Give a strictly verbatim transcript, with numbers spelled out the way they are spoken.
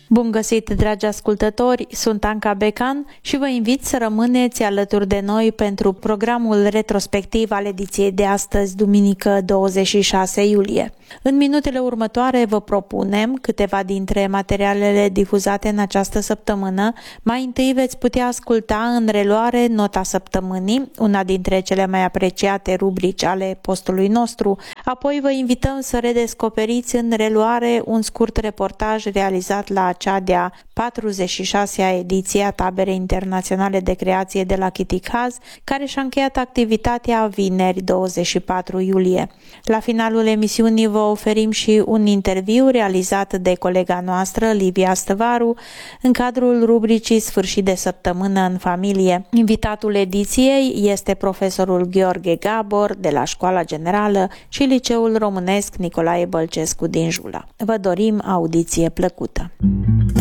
Bun găsit, dragi ascultători, sunt Anca Becan și vă invit să rămâneți alături de noi pentru programul retrospectiv al ediției de astăzi, duminică douăzeci și șase iulie. În minutele următoare vă propunem câteva dintre materialele difuzate în această săptămână. Mai întâi veți putea asculta în reluare Nota Săptămânii, una dintre cele mai apreciate rubrici ale postului nostru. Apoi vă invităm să redescoperiți în reluare un scurt reportaj realizat la cea de-a patruzeci și șasea ediție a Taberei Internaționale de Creație de la Chiticaz, care și-a încheiat activitatea vineri douăzeci și patru iulie. La finalul emisiunii vă oferim și un interviu realizat de colega noastră, Livia Stăvaru, în cadrul rubricii Sfârșit de săptămână în familie. Invitatul ediției este profesorul Gheorghe Gabor de la Școala Generală și Liceul Românesc Nicolae Bălcescu din Jula. Vă dorim audiție plăcută!